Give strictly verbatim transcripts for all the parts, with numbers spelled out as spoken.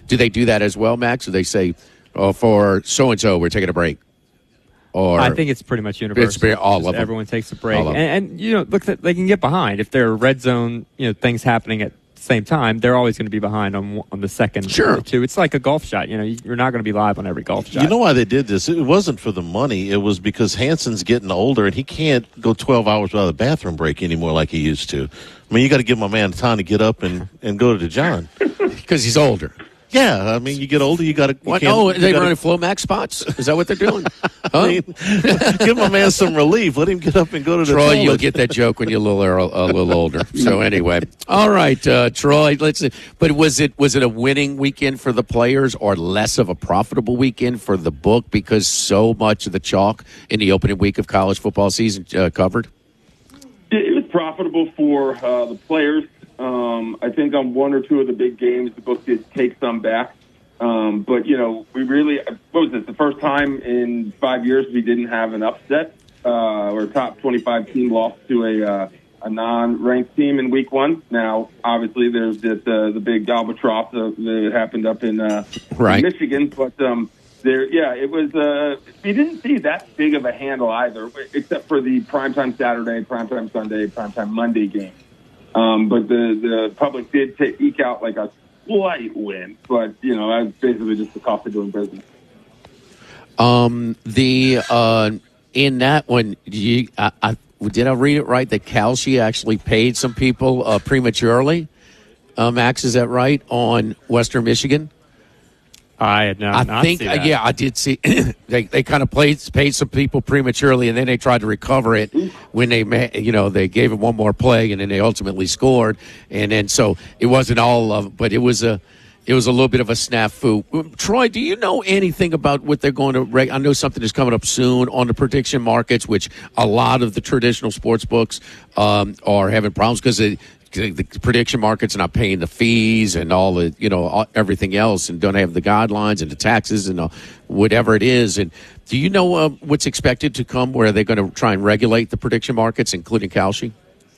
Do they do that as well, Max? Do they say, oh, for so-and-so, we're taking a break? Or I think it's pretty much universal. It's all of them. Everyone takes a break. And, and, you know, look, they can get behind. If there are red zone, you know, things happening at the same time, they're always going to be behind on on the second sure. or two. It's like a golf shot. You know, you're not going to be live on every golf shot. You know why they did this? It wasn't for the money. It was because Hanson's getting older, and he can't go twelve hours without a bathroom break anymore like he used to. I mean, you got to give my man time to get up and, and go to the John. Because he's older. Yeah, I mean, you get older, you got to. What? Oh, they gotta, running Flomax spots? Is that what they're doing? Huh? I mean, give my man some relief. Let him get up and go to the Troy, toilet. You'll get that joke when you're a little, a little older. So anyway, all right, uh, Troy. Let's. See. But was it was it a winning weekend for the players, or less of a profitable weekend for the book because so much of the chalk in the opening week of college football season uh, covered? It was profitable for uh, the players. Um, I think on one or two of the big games, the book did take some back. Um, but, you know, we really, what was this, the first time in five years we didn't have an upset uh, or a top twenty-five team lost to a uh, a non-ranked team in week one. Now, obviously, there's this, uh, the big albatross uh, that happened up in, uh, right. in Michigan. But, um, there, yeah, it was, uh, we didn't see that big of a handle either, except for the primetime Saturday, primetime Sunday, primetime Monday game. Um, but the, the public did take, eke out like a slight win, but, you know, that's basically just the cost of doing business. Um, the, uh, in that one, you, I, I, did I read it right that Kalshi actually paid some people uh, prematurely? Uh, Max, is that right, on Western Michigan? I had not, I not think, see that. yeah, I did see. they they kind of played, paid some people prematurely, and then they tried to recover it when they, you know, they gave it one more play, and then they ultimately scored, and then so it wasn't all of, but it was a, it was a little bit of a snafu. Troy, do you know anything about what they're going to? Reg- I know something is coming up soon on the prediction markets, which a lot of the traditional sports books um, are having problems because they. The prediction markets are not paying the fees and all the, you know, all, everything else, and don't have the guidelines and the taxes and uh, whatever it is. And do you know uh, what's expected to come where they're going to try and regulate the prediction markets, including Kalshi?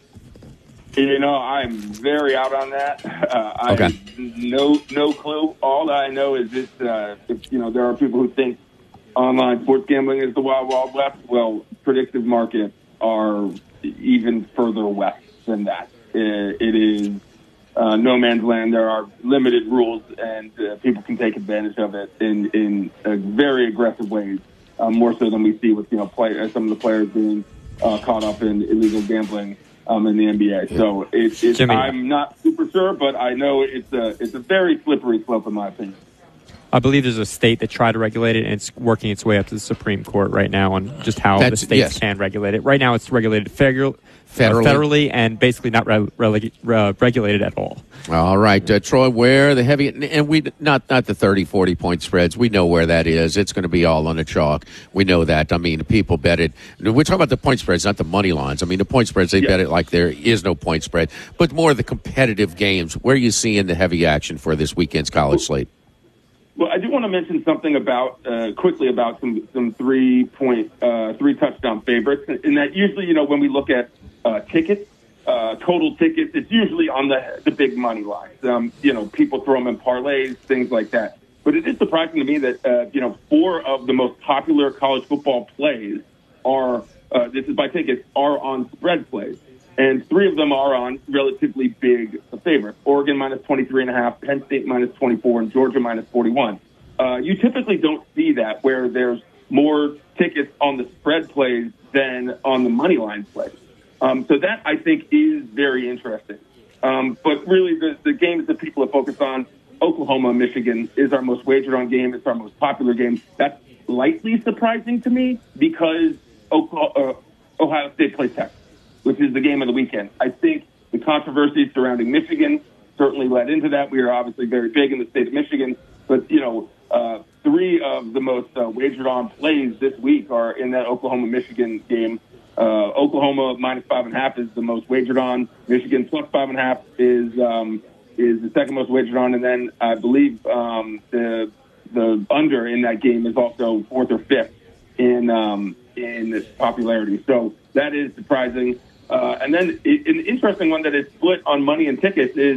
You know, I'm very out on that. Uh, I okay. have no no clue. All I know is this: uh, if, you know, there are people who think online sports gambling is the wild wild west. Well, predictive markets are even further west than that. It is uh, no man's land. There are limited rules, and uh, people can take advantage of it in in uh, very aggressive ways, uh, more so than we see with you know play, some of the players being uh, caught up in illegal gambling um, in the N B A. Yeah. So it, it's, I'm not super sure, but I know it's a it's a very slippery slope in my opinion. I believe there's a state that tried to regulate it, and it's working its way up to the Supreme Court right now on just how That's, the states yes. can regulate it. Right now, it's regulated federal, federally. Uh, federally and basically not re- re- re- regulated at all. All right, uh, Troy, where the heavy and we not not the thirty, forty point spreads. We know where that is. It's going to be all on the chalk. We know that. I mean, people bet it. We're talking about the point spreads, not the money lines. I mean, the point spreads, they yeah. bet it like there is no point spread, but more of the competitive games. Where are you seeing the heavy action for this weekend's college slate? Well, I do want to mention something about uh, quickly about some some three point uh, three touchdown favorites, and that usually, you know, when we look at uh, tickets, uh, total tickets, it's usually on the the big money lines. Um, you know, people throw them in parlays, things like that. But it is surprising to me that uh, you know four of the most popular college football plays are uh, this is by tickets are on spread plays. And three of them are on relatively big favorites. Oregon minus twenty-three and a half, Penn State minus twenty-four, and Georgia minus forty-one. Uh, you typically don't see that where there's more tickets on the spread plays than on the money line plays. Um, so that, I think, is very interesting. Um, but really, the, the games that people are focused on, Oklahoma, Michigan, is our most wagered on game. It's our most popular game. That's slightly surprising to me because Oklahoma, uh, Ohio State plays Texas, which is the game of the weekend. I think the controversy surrounding Michigan certainly led into that. We are obviously very big in the state of Michigan, but, you know, uh, three of the most uh, wagered-on plays this week are in that Oklahoma-Michigan game. Uh, Oklahoma minus five and a half is the most wagered on. Michigan plus five and a half is um, is the second most wagered on, and then I believe um, the the under in that game is also fourth or fifth in um, in popularity. So that is surprising. Uh, and then it, an interesting one that is split on money and tickets is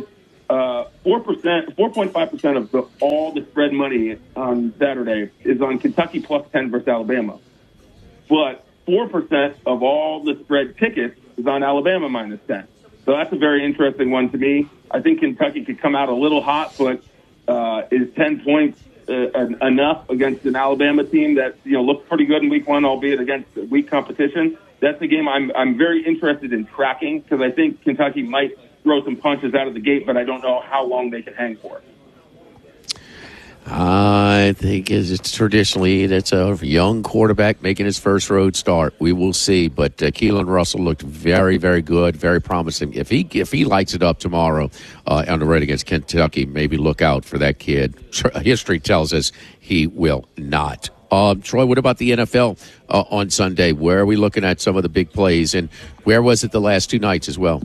uh, four percent, four point five percent of the, all the spread money on Saturday is on Kentucky plus ten versus Alabama. But four percent of all the spread tickets is on Alabama minus ten. So that's a very interesting one to me. I think Kentucky could come out a little hot, but uh, is ten points uh, enough against an Alabama team that, you know, looks pretty good in week one, albeit against weak competition? That's the game I'm I'm very interested in tracking, because I think Kentucky might throw some punches out of the gate, but I don't know how long they can hang for. I think it's traditionally it's a young quarterback making his first road start. We will see, but uh, Keelan Russell looked very, very good, very promising. If he if he lights it up tomorrow uh, on the road against Kentucky, maybe look out for that kid. History tells us he will not. Uh, Troy, what about the N F L uh, on Sunday? Where are we looking at some of the big plays, and where was it the last two nights as well?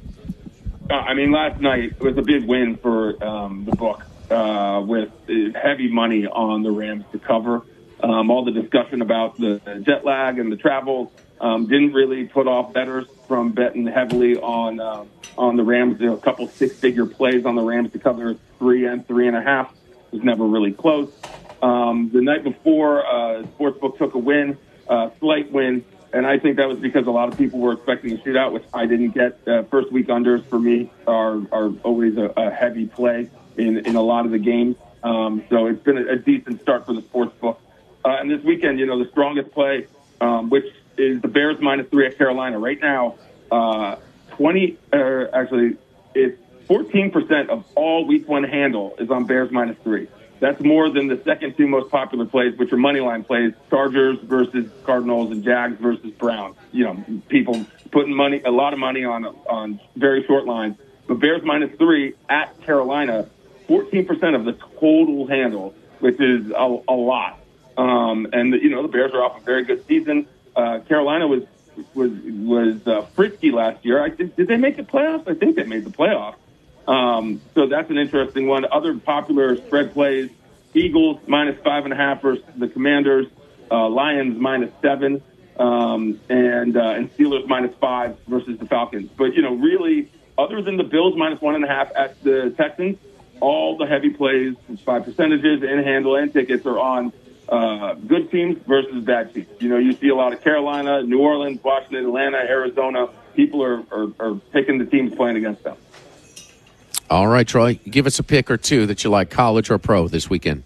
Uh, I mean, last night was a big win for um, the book. Uh, with heavy money on the Rams to cover. Um, all the discussion about the jet lag and the travel um, didn't really put off bettors from betting heavily on uh, on the Rams. There were a couple six-figure plays on the Rams to cover three and three and a half. It was never really close. Um, the night before, uh, Sportsbook took a win, uh, slight win, and I think that was because a lot of people were expecting a shootout, which I didn't get. Uh, first week unders for me are are always a, a heavy play in, in a lot of the games. Um, so it's been a, a decent start for the sports book. Uh, and this weekend, you know, the strongest play, um, which is the Bears minus three at Carolina. Right now, uh, twenty, uh, actually, it's fourteen percent of all week one handle is on Bears minus three. That's more than the second two most popular plays, which are money line plays, Chargers versus Cardinals and Jags versus Browns. You know, people putting money, a lot of money on, on very short lines. But Bears minus three at Carolina, fourteen percent of the total handle, which is a, a lot. Um, and, the, you know, the Bears are off a very good season. Uh, Carolina was was was uh, frisky last year. I did, did they make the playoffs? I think they made the playoffs. Um, so that's an interesting one. Other popular spread plays, Eagles minus five and a half versus the Commanders, uh, Lions minus seven, um, and, uh, and Steelers minus five versus the Falcons. But, you know, really, other than the Bills minus one and a half at the Texans, all the heavy plays by percentages and handle and tickets are on uh, good teams versus bad teams. You know, you see a lot of Carolina, New Orleans, Washington, Atlanta, Arizona. People are, are, are picking the teams playing against them. All right, Troy, give us a pick or two that you like, college or pro, this weekend.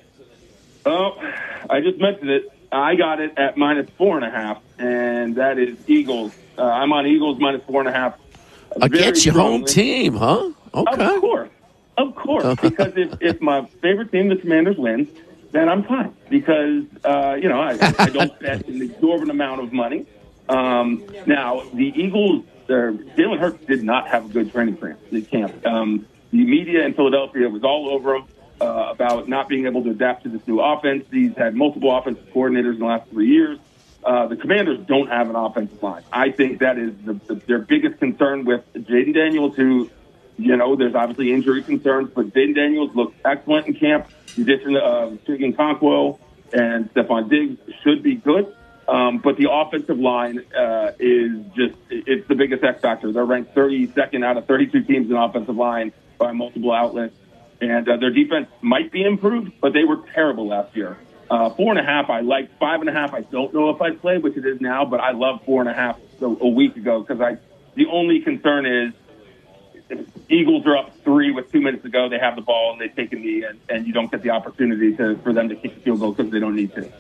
Oh, I just mentioned it. I got it at minus four and a half, and that is Eagles. Uh, I'm on Eagles minus four and a half. Against your home team, huh? Okay. Of course. Of course. Because if, if my favorite team, the Commanders, wins, then I'm fine. Because, uh, you know, I, I don't bet an exorbitant amount of money. Um, now, the Eagles, uh, Jalen Hurts did not have a good training camp. Um, the media in Philadelphia was all over him uh, about not being able to adapt to this new offense. He's had multiple offensive coordinators in the last three years. Uh, the Commanders don't have an offensive line. I think that is the, the, their biggest concern with Jaden Daniels, who, you know, there's obviously injury concerns, but Jaden Daniels looked excellent in camp. In addition to uh, Chicken Conquo and Stephon Diggs should be good. Um, but the offensive line uh, is just, it's the biggest X factor. They're ranked thirty-second out of thirty-two teams in offensive line by multiple outlets. And uh, their defense might be improved, but they were terrible last year. Uh, four and a half, I like. Five and a half, I don't know if I'd play, which it is now, but I love four and a half a, a week ago because I. The only concern is if Eagles are up three with two minutes to go. They have the ball and they take a knee, and, and you don't get the opportunity to for them to kick the field goal because they don't need to.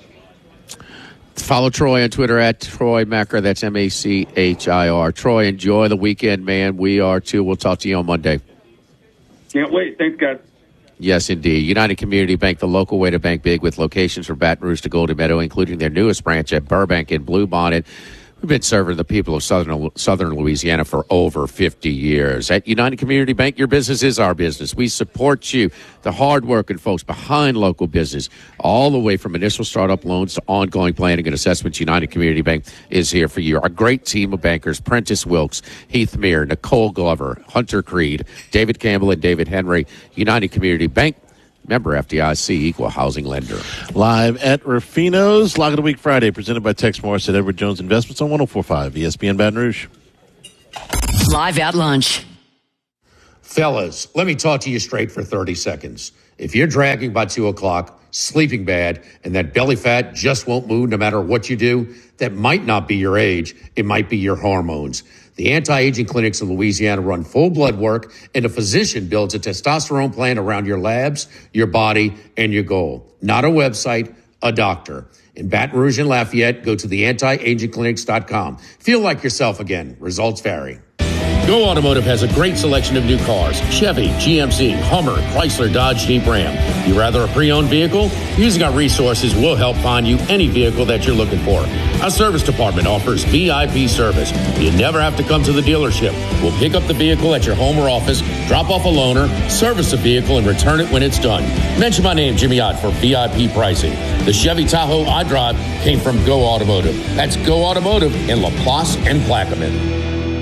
Follow Troy on Twitter at Troy Macher. That's M A C H I R. Troy, enjoy the weekend, man. We are too. We'll talk to you on Monday. Can't wait. Thanks, guys. Yes, indeed. United Community Bank, the local way to bank big, with locations from Baton Rouge to Golden Meadow, including their newest branch at Burbank and Bluebonnet. We've been serving the people of southern southern Louisiana for over fifty years. At United Community Bank, your business is our business. We support you, the hardworking folks behind local business, all the way from initial startup loans to ongoing planning and assessments. United Community Bank is here for you. Our great team of bankers, Prentice Wilkes, Heath Meir, Nicole Glover, Hunter Creed, David Campbell, and David Henry. United Community Bank, member F D I C, equal housing lender. Live at Rufino's, Lock of the Week Friday, presented by Tex Morris at Edward Jones Investments on one oh four point five E S P N Baton Rouge. Live at lunch. Fellas, let me talk to you straight for thirty seconds. If you're dragging by two o'clock, sleeping bad, and that belly fat just won't move no matter what you do, that might not be your age. It might be your hormones. The anti-aging clinics in Louisiana run full blood work, and a physician builds a testosterone plan around your labs, your body, and your goal. Not a website, a doctor. In Baton Rouge and Lafayette, go to the anti aging clinics dot com. Feel like yourself again. Results vary. Go Automotive has a great selection of new cars. Chevy, G M C, Hummer, Chrysler, Dodge, Jeep, Ram. You rather a pre-owned vehicle? Using our resources will help find you any vehicle that you're looking for. Our service department offers V I P service. You never have to come to the dealership. We'll pick up the vehicle at your home or office, drop off a loaner, service the vehicle, and return it when it's done. Mention my name, Jimmy Ott, for V I P pricing. The Chevy Tahoe I drive came from Go Automotive. That's Go Automotive in LaPlace and Plaquemine.